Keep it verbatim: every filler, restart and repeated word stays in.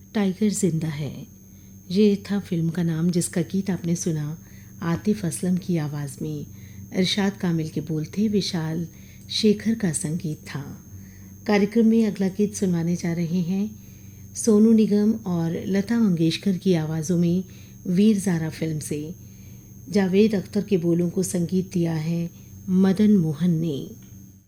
Tiger जिंदा है, ये था फिल्म का नाम, जिसका गीत आपने सुना आतिफ असलम की आवाज़ में। इरशाद कामिल के बोल थे, विशाल शेखर का संगीत था। कार्यक्रम में अगला गीत सुनवाने जा रहे हैं सोनू निगम और लता मंगेशकर की आवाज़ों में वीर ज़ारा फिल्म से। जावेद अख्तर के बोलों को संगीत दिया है मदन मोहन ने।